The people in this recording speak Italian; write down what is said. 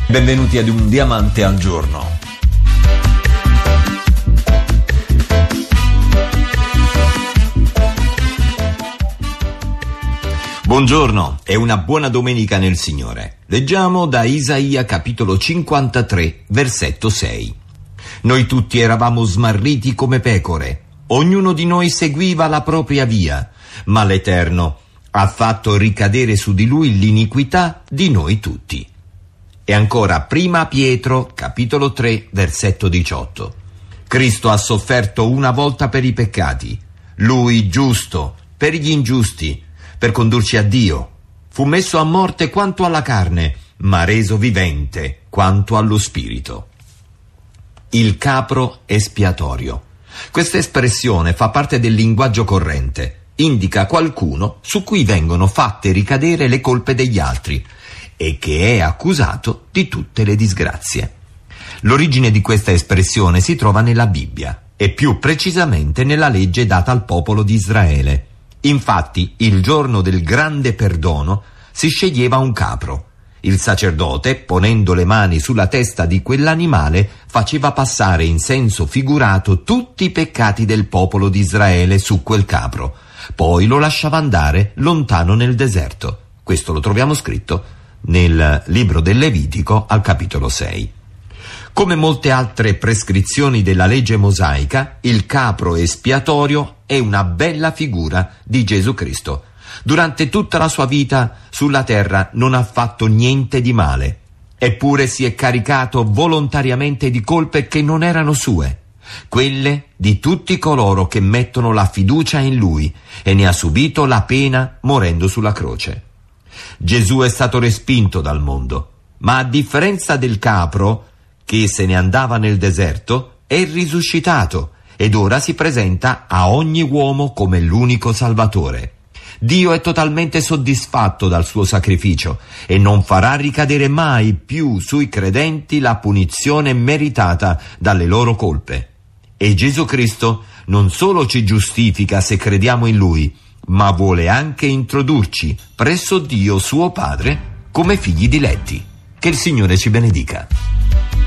Benvenuti ad Un Diamante al Giorno. Buongiorno e una buona domenica nel Signore. Leggiamo da Isaia capitolo 53, versetto 6. Noi tutti eravamo smarriti come pecore, ognuno di noi seguiva la propria via, ma l'Eterno ha fatto ricadere su di lui l'iniquità di noi tutti. E ancora prima Pietro, capitolo 3, versetto 18. Cristo ha sofferto una volta per i peccati, lui giusto per gli ingiusti, per condurci a Dio. Fu messo a morte quanto alla carne, ma reso vivente quanto allo spirito. Il capro espiatorio. Questa espressione fa parte del linguaggio corrente. Indica qualcuno su cui vengono fatte ricadere le colpe degli altri e che è accusato di tutte le disgrazie. L'origine di questa espressione si trova nella Bibbia e più precisamente nella legge data al popolo di Israele. Infatti, il giorno del grande perdono si sceglieva un capro. Il sacerdote, ponendo le mani sulla testa di quell'animale, faceva passare in senso figurato tutti i peccati del popolo di Israele su quel capro. Poi lo lasciava andare lontano nel deserto. Questo lo troviamo scritto nel libro del Levitico al capitolo 6. Come molte altre prescrizioni della legge mosaica, il capro espiatorio è una bella figura di Gesù Cristo. Durante tutta la sua vita sulla terra non ha fatto niente di male, eppure si è caricato volontariamente di colpe che non erano sue, quelle di tutti coloro che mettono la fiducia in Lui, e ne ha subito la pena morendo sulla croce. Gesù è stato respinto dal mondo, ma a differenza del capro, che se ne andava nel deserto, è risuscitato ed ora si presenta a ogni uomo come l'unico Salvatore. Dio è totalmente soddisfatto dal suo sacrificio e non farà ricadere mai più sui credenti la punizione meritata dalle loro colpe. E Gesù Cristo non solo ci giustifica se crediamo in Lui, ma vuole anche introdurci presso Dio suo Padre come figli diletti. Che il Signore ci benedica.